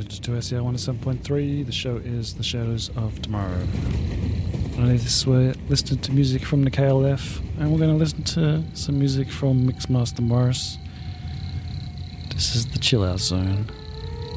to SCR 107.3. The show is The Shadows of Tomorrow. Earlier this we're listening to music from the KLF, and we're going to listen to some music from Mixmaster Morris. This is the Chill Out Zone.